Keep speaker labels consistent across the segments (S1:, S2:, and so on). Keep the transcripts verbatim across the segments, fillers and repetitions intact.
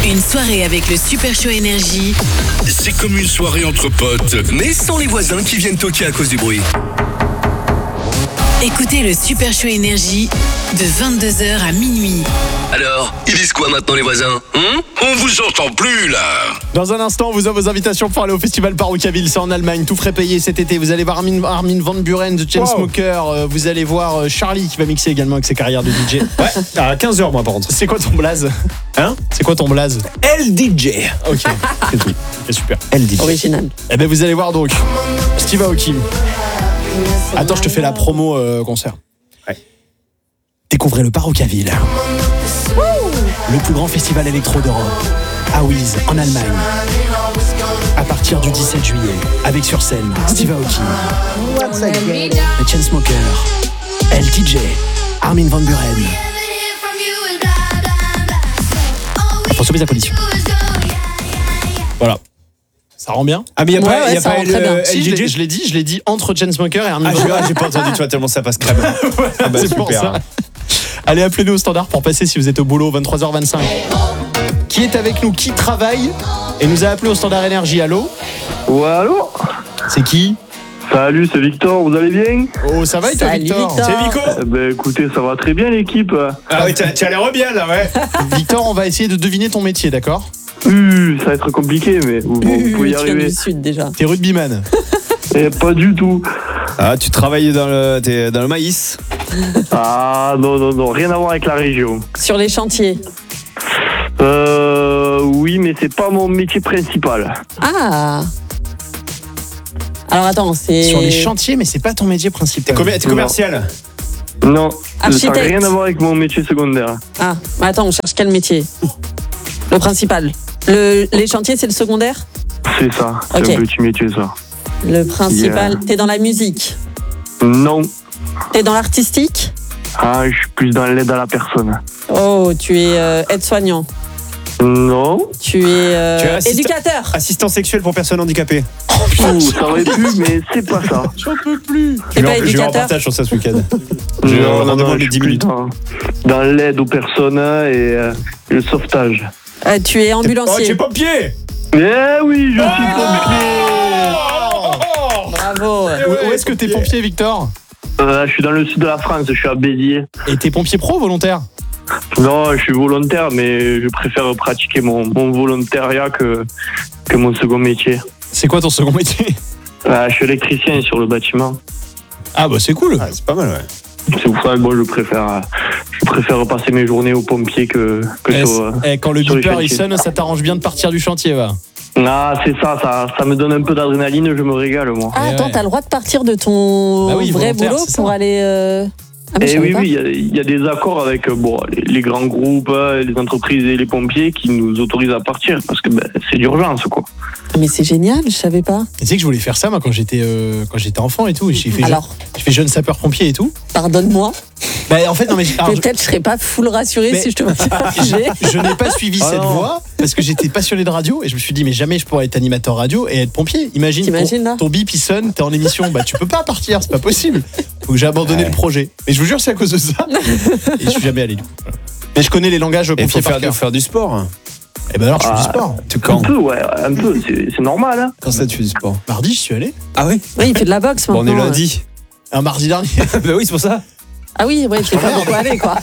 S1: Une soirée avec le Super Show Énergie.
S2: C'est comme une soirée entre potes, mais sans les voisins qui viennent toquer à cause du bruit.
S1: Écoutez le Super Show Énergie de vingt-deux heures à minuit.
S2: Alors, ils disent quoi maintenant les voisins hein? On vous entend plus là.
S3: Dans un instant, on vous offre vos invitations pour aller au festival Parookaville, c'est en Allemagne, tout frais payé cet été. Vous allez voir Armin, Armin van Buuren de Chainsmokers, wow. euh, vous allez voir euh, Charlie qui va mixer également avec ses carrières de D J.
S4: Ouais, à quinze heures moi par contre.
S3: C'est quoi ton blaze?
S4: Hein?
S3: C'est quoi ton blaze?
S4: L D J.
S3: Ok, c'est tout. C'est super.
S4: L D J.
S5: Original.
S3: Eh ben vous allez voir donc Steve Aoki. Attends, je te fais la promo euh, concert.
S4: Ouais.
S3: Découvrez le Parookaville. Le plus grand festival électro d'Europe. À Wies, en Allemagne. À partir du dix-sept juillet. Avec sur scène Steve Aoki. Les Chainsmokers. L D J. Armin van Buuren. Faut sauver sa condition. Voilà. Ça rend bien?
S4: Ah mais il n'y a
S5: ouais,
S4: pas,
S5: ouais,
S4: y a
S5: ça
S4: pas
S5: rend
S4: le
S5: très bien.
S4: L D J.
S3: Si, je l'ai, je l'ai dit, je l'ai dit entre Chainsmokers et Armin
S4: Ah,
S3: van Buuren.
S4: j'ai, j'ai pas entendu, tu vois, tellement ça passe crème. Ah bah
S3: C'est pour
S4: super.
S3: ça. Allez, appelez-nous au standard pour passer si vous êtes au boulot, vingt-trois heures vingt-cinq. Qui est avec nous? Qui travaille et nous a appelé au standard énergie? Allô?
S6: Ouais, allô?
S3: C'est qui?
S6: Salut, c'est Victor, vous allez bien?
S3: Oh, ça va et toi,
S5: Salut,
S3: Victor?
S5: Victor.
S4: C'est Vico.
S6: Eh ben écoutez, ça va très bien l'équipe.
S4: Ah oui, tu as l'air bien là, ouais.
S3: Victor, on va essayer de deviner ton métier, d'accord?
S6: Uh, ça va être compliqué, mais vous, vous
S5: Uh,
S6: pouvez y
S5: tu viens
S6: arriver.
S5: du sud déjà.
S3: T'es rugbyman.
S6: Eh, pas du tout.
S4: Ah, tu travailles dans le, t'es dans le maïs.
S6: Ah non, non, non, rien à voir avec la région.
S5: Sur les chantiers.
S6: Euh, oui, mais c'est pas mon métier principal.
S5: Ah. Alors attends, c'est...
S3: Sur les chantiers, mais c'est pas ton métier principal.
S4: T'es, commer- t'es commercial.
S6: Non,
S5: Architecte.
S6: ça n'a rien à voir avec mon métier secondaire.
S5: Ah, mais attends, on cherche quel métier? Le principal. Le, les chantiers, c'est le secondaire?
S6: C'est ça, c'est
S5: Ok.
S6: un petit métier ça.
S5: Le principal.
S6: Yeah.
S5: T'es dans la musique?
S6: Non.
S5: T'es dans l'artistique?
S6: Ah, je suis plus dans l'aide à la personne.
S5: Oh, tu es euh, aide-soignant.
S6: Non.
S5: Tu es, euh,
S4: Tu es assistant-
S5: éducateur.
S4: Assistant sexuel pour personnes handicapées.
S6: Ouh, ça aurait pu, mais c'est pas ça.
S3: J'en peux plus.
S5: T'es pas
S4: Je vais en
S5: éducateur?
S4: partage sur ça ce week-end. J'ai
S6: Non,
S4: un
S6: non,
S4: rendez-vous
S6: non,
S4: de
S6: je suis
S4: dix
S6: plus
S4: minutes.
S6: dans, dans l'aide aux personnes et euh, le sauvetage.
S5: Euh, tu es
S4: Oh,
S5: ambulancier.
S4: tu es pompier.
S6: Eh oui, je suis
S5: Bravo.
S3: Où, où est-ce que t'es pompier, Victor?
S6: pompier. Euh, je suis dans le sud de la France, je suis à Béziers.
S3: Et t'es pompier pro ou volontaire?
S6: Non, je suis volontaire, mais je préfère pratiquer mon, mon volontariat que, que mon second métier.
S3: C'est quoi ton second métier?
S6: Euh, je suis électricien sur le bâtiment.
S3: Ah bah c'est cool.
S4: Ah, c'est pas mal, ouais.
S6: C'est pour ça que moi, je préfère, euh, je préfère passer mes journées aux pompiers que, que
S3: Eh,
S6: sur... euh,
S3: eh, quand le
S6: sur les
S3: beeper il
S6: chantiers.
S3: sonne, ça t'arrange bien de partir du chantier, va.
S6: Ah, c'est ça, ça, ça me donne un peu d'adrénaline, je me régale, moi.
S5: Ah,
S3: Eh
S5: attends,
S3: ouais.
S5: t'as le droit de partir de ton
S3: Bah oui,
S5: vrai
S3: volontaire,
S5: boulot
S3: c'est
S5: pour
S3: ça.
S5: aller... euh, Ah, mais je
S6: Et
S5: savais
S6: oui,
S5: pas.
S6: oui, il y a- il y, a des accords avec euh, bon, les, les grands groupes, euh, les entreprises et les pompiers qui nous autorisent à partir parce que ben, c'est d'urgence, quoi.
S5: Ah, mais c'est génial, je savais pas.
S3: Tu sais que je voulais faire ça moi quand j'étais euh, quand j'étais enfant et tout. J'ai fait,
S5: Alors,
S3: j'ai fait jeune sapeur pompier et tout.
S5: pardonne-moi,
S3: Bah en fait non mais, alors,
S5: mais
S3: je,
S5: peut-être je serais pas full rassurée
S3: Mais-
S5: si je te motivais.
S3: je n'ai pas suivi
S4: Ah
S3: cette
S4: non.
S3: voie parce que j'étais passionné de radio et je me suis dit mais jamais je pourrais être animateur radio et être pompier. Imagine
S5: T'imagines,
S3: ton,
S5: là
S3: ton bip il sonne, t'es en émission, bah tu peux pas partir, c'est pas possible. Donc j'ai abandonné
S4: Ouais.
S3: le projet. Mais je vous jure c'est à cause de ça. Et je suis jamais allé du coup. Voilà. Mais je connais les langages
S4: Il faut
S3: pompiers par
S4: faire,
S3: cœur.
S4: du- faire du sport.
S3: Et ben alors je fais du
S6: Ah.
S3: sport.
S4: Tu
S6: Un
S4: quand
S6: peu, ouais, un peu, c'est c'est normal, hein.
S4: Quand ça, tu fais du sport?
S3: Mardi je suis allé.
S4: Ah oui.
S5: Oui, il fait de la boxe
S4: Bon,
S5: maintenant.
S4: on est lundi.
S3: Un mardi dernier.
S4: Bah oui, c'est pour ça.
S5: Ah oui, ouais, je t'ai pas beaucoup allé, quoi.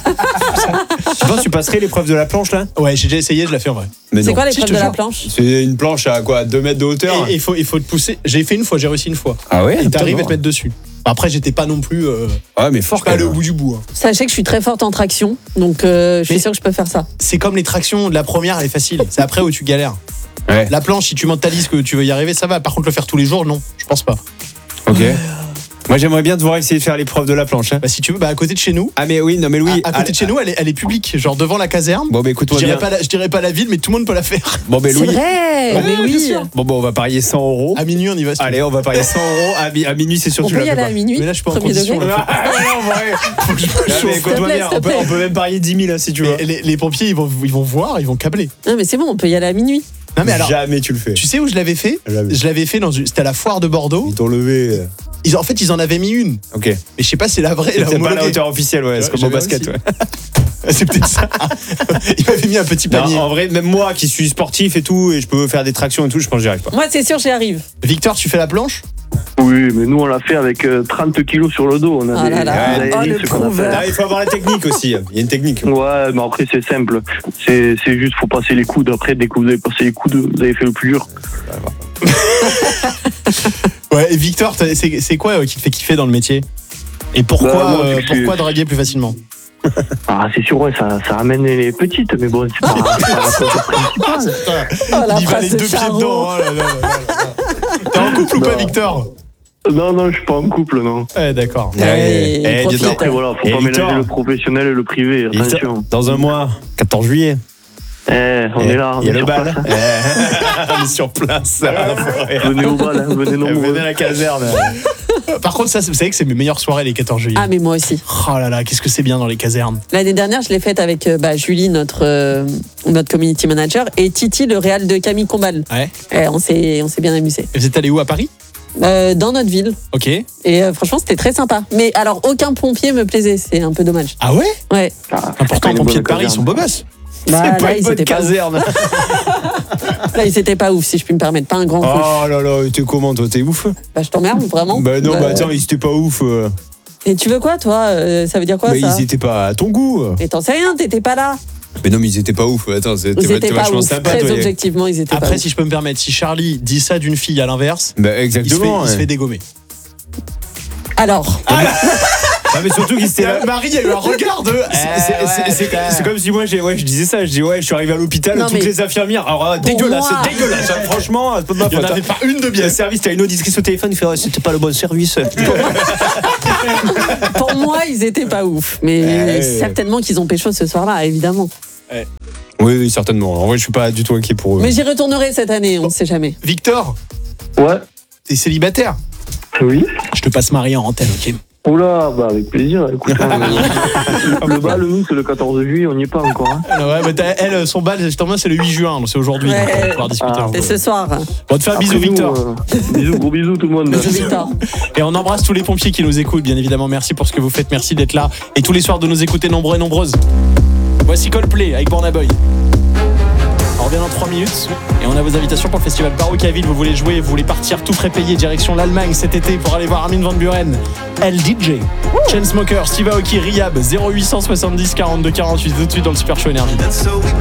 S4: Tu penses que tu passerais l'épreuve de la planche là?
S3: Ouais j'ai déjà essayé, je l'ai fait en vrai.
S4: Mais
S5: C'est
S4: non.
S5: quoi
S3: Si, je
S5: l'épreuve
S3: te
S5: de la
S3: jure.
S5: planche?
S4: C'est une planche à quoi? deux mètres de hauteur?
S3: Et il faut il faut te pousser. J'ai fait une fois, j'ai réussi une fois.
S4: Ah ouais?
S3: Et t'arrives à
S4: Putain,
S3: te mettre dessus. Après j'étais pas non plus euh,
S4: Ouais, mais fort
S3: pas
S4: quand
S3: allé au
S4: même.
S3: bout du bout. hein.
S5: Sachez que je suis très forte en traction, donc euh, je suis
S3: Mais-
S5: sûre que je peux faire ça.
S3: C'est comme les tractions de la première, elle est facile. C'est après où tu galères.
S4: Ouais.
S3: La planche, si tu mentalises que tu veux y arriver, ça va. Par contre, le faire tous les jours, non, je pense pas.
S4: Ok. Moi, j'aimerais bien devoir essayer de faire l'épreuve de la planche. Hein.
S3: Bah, si tu veux, bah, à côté de chez nous,
S4: Ah, mais oui, non, mais oui.
S3: à, à côté de chez nous, elle est, elle est publique, genre devant la caserne.
S4: Bon, bah
S3: Je
S4: écoute-moi
S3: dirais,
S4: bien.
S3: pas la, je dirais pas la ville, mais tout le monde peut la faire.
S4: Bon, bah
S5: C'est
S4: Louis.
S5: vrai,
S3: Ouais,
S5: mais
S3: bien
S5: oui.
S3: sûr.
S4: Bon, bon, on va parier cent euros.
S3: À minuit, on y va. si tu
S4: Allez, on va parier cent euros. À, mi- à minuit, c'est sûr
S5: On
S4: que tu
S5: peut
S4: l'as
S5: y
S4: fait
S5: aller
S4: pas.
S5: à minuit,
S3: Mais là, je suis pas en
S5: premier
S3: condition,
S5: degré.
S3: là.
S4: Ah, non, ouais.
S3: Faut que je me
S4: Non, mais
S3: chauffe.
S4: écoute-moi
S5: plaît,
S4: bien,
S5: s'il
S4: on
S5: te
S4: peut,
S5: plaît.
S4: on peut même parier dix mille hein, si tu veux.
S3: Et les, les pompiers, ils vont, ils vont voir, ils vont câbler.
S5: Non, mais c'est bon, on peut y aller à minuit.
S3: Non, mais alors,
S4: Jamais tu le fais.
S3: tu sais où je l'avais fait?
S4: Jamais.
S3: Je l'avais fait dans une. C'était à la foire de Bordeaux.
S4: Ils t'ont levé.
S3: Ils, en fait, ils en avaient mis une.
S4: Ok.
S3: Mais je sais pas si c'est la vraie, la
S4: C'est pas la
S3: homologuée.
S4: hauteur officielle, ouais. C'est
S3: Ouais,
S4: comme au
S3: j'avais
S4: basket,
S3: aussi.
S4: ouais.
S7: C'est peut-être ça. Il m'avait mis un petit panier.
S4: Non, en vrai, même moi qui suis sportif et tout, et je peux faire des tractions et tout, je pense que j'y arrive pas.
S5: Moi, c'est sûr, j'y arrive.
S7: Victor, tu fais la planche?
S6: Oui, mais nous, on l'a fait avec euh, trente kilos sur le dos. On a
S5: Ah
S6: des,
S5: là là.
S6: des
S5: Oh,
S6: hélices
S5: le
S6: qu'on appelle.
S5: prouveur.
S4: Là, il faut avoir la technique aussi. Il y a une technique.
S6: Ouais, mais après, c'est simple. C'est, c'est juste, faut passer les coudes. Après, dès que vous avez passé les coudes, vous avez fait le plus dur.
S7: Ouais, et Victor, t'as- c'est, c'est quoi euh, qui te fait kiffer dans le métier? Et pourquoi,
S6: Bah, moi,
S7: euh,
S6: c'est que
S7: pourquoi
S6: c'est-
S7: draguer plus facilement?
S6: Ah, c'est sûr, ouais, ça, ça amène les petites, mais bon, c'est pas, c'est pas la cause principale.
S5: Oh, la
S7: Il va
S5: phrase
S7: les
S5: de
S7: deux pieds
S5: Charo.
S7: dedans. Oh là là là là là. T'es en couple ou pas,
S6: Non.
S7: Victor?
S6: Non, non, je suis pas en couple, non.
S7: Ouais, d'accord.
S5: Ouais,
S4: Eh,
S5: il profite.
S4: dis donc.
S6: Après, voilà, faut
S4: Et
S6: pas
S4: Victor.
S6: mélanger le professionnel et le privé,
S4: Et
S6: attention.
S4: dans un mois, quatorze juillet.
S6: Eh, on
S4: Eh,
S6: est là, on
S4: il y a
S6: est
S4: le
S6: sur
S4: bal.
S6: place, hein.
S4: Eh, on est sur place.
S6: Venez au bal, hein, venez nombreux.
S4: Venez à la caserne.
S7: Par contre, ça, vous savez que c'est mes meilleures soirées les quatorze juillet.
S5: Ah, mais moi aussi.
S7: Oh là là, qu'est-ce que c'est bien dans les casernes.
S5: L'année dernière, je l'ai faite avec euh, bah, Julie, notre, euh, notre community manager, et Titi, le réal de Camille Combal.
S7: Ouais.
S5: Eh, on s'est on s'est bien amusé.
S7: Et vous êtes allé où, à Paris?
S5: Euh, dans notre ville.
S7: Ok.
S5: Et euh, franchement, c'était très sympa. Mais alors, aucun pompier me plaisait. C'est un peu dommage.
S7: Ah ouais?
S5: Ouais.
S6: Ah,
S7: Pourtant,
S6: c'est pas
S7: les
S6: une
S7: pompiers
S6: bonne
S7: de Paris, ils sont
S6: caserne.
S7: beaux gosses.
S5: Bah,
S4: C'est pas
S5: là,
S4: une
S5: ils
S4: bonne
S5: étaient pas ouf.
S4: caserne.
S5: Là, ils étaient pas ouf, si je puis me permettre. Pas un grand coup.
S4: Oh là là, t'es comment toi? T'es ouf?
S5: Bah, je t'emmerde, vraiment.
S4: Bah non,
S5: Bah,
S4: bah attends, ils étaient pas ouf. euh.
S5: Et tu veux quoi, toi Euh, Ça veut dire quoi,
S4: Mais
S5: ça
S4: ils étaient pas à ton goût.
S5: Mais t'en sais rien, t'étais pas là.
S4: Mais non, mais ils étaient pas ouf. Attends, c'est-
S5: Ils
S4: t'es
S5: étaient
S4: t'es
S5: pas
S4: vachement
S5: ouf.
S4: sympa,
S5: Très
S4: toi.
S5: objectivement, ils étaient pas
S7: Après,
S5: ouf.
S7: si je peux me permettre, si Charlie dit ça d'une fille à l'inverse,
S4: Bah
S7: il se fait,
S4: exactement.
S7: il se
S4: ouais.
S7: fait dégommer.
S5: Alors,
S4: Ah, mais surtout qu'ils étaient là.
S7: Marie, il y a eu un regard de.
S4: C'est- c'est- c'est- c'est- C'est comme si moi j'ai, ouais, je disais ça, je dis ouais, je suis arrivé à l'hôpital,
S5: Non,
S4: toutes
S5: mais
S4: les infirmières, alors ah,
S5: pour
S4: dégueulasse,
S5: moi-
S4: dégueulasse, hein, franchement, c'est pas de ma
S7: Il n'y en
S4: faute.
S7: avait
S4: hein.
S7: pas une de bien.
S4: Le service, t'as une auditrice au téléphone, il fait ouais, c'était pas le bon service.
S5: pour moi, ils étaient pas ouf. Mais
S4: Ouais.
S5: certainement qu'ils ont pécho ce soir-là, évidemment.
S4: Oui, oui, certainement. En vrai, je suis pas du tout inquiet pour eux.
S5: Mais j'y retournerai cette année, on ne sait jamais.
S7: Victor,
S6: Ouais,
S7: t'es célibataire?
S6: oui.
S7: Je te passe Marie en antenne, ok?
S6: Oula, bah avec plaisir, écoute. hein, euh, le bal, nous, c'est le quatorze juillet, on n'y est pas encore. Hein.
S7: Ah ouais, mais t'as- elle, son bal, justement, c'est le huit juin, donc c'est aujourd'hui.
S5: Ouais.
S7: donc on va pouvoir discuter
S6: Ah,
S7: un peu.
S5: C'est ce soir.
S7: On va te faire un bisou,
S6: Après, nous,
S7: Victor.
S6: euh, bisous, gros bisous tout le monde.
S5: Bisous, Victor.
S7: Et on embrasse tous les pompiers qui nous écoutent, bien évidemment. Merci pour ce que vous faites, merci d'être là. Et tous les soirs de nous écouter nombreux et nombreuses. Voici Coldplay avec Burna Boy. On revient dans trois minutes et on a vos invitations pour le festival Baroque à Ville. Vous voulez jouer, vous voulez partir tout frais payé direction l'Allemagne cet été pour aller voir Armin van Buren, L D J, Chainsmokers, Steve Aoki, Riyab, zéro huit cent soixante-dix quarante-deux quarante-huit tout de suite dans le Super Show Énergie.